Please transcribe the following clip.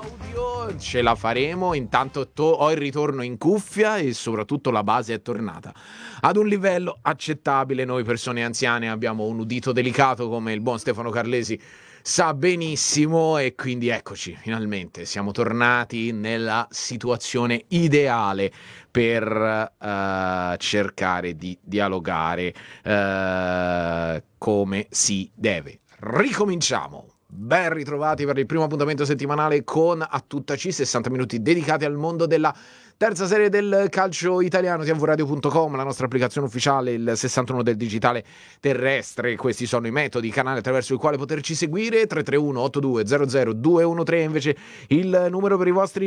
audio, ce la faremo. Intanto ho il ritorno in cuffia e soprattutto la base è tornata ad un livello accettabile. Noi persone anziane abbiamo un udito delicato, come il buon Stefano Carlesi sa benissimo, e quindi eccoci, finalmente siamo tornati nella situazione ideale per cercare di dialogare come si deve. Ricominciamo. Ben ritrovati per il primo appuntamento settimanale con A Tutta C, 60 minuti dedicati al mondo della terza serie del calcio italiano. tvradio.com, la nostra applicazione ufficiale, il 61 del digitale terrestre. Questi sono i metodi, i canali attraverso il quale poterci seguire. 331 82 00 213 invece il numero per i vostri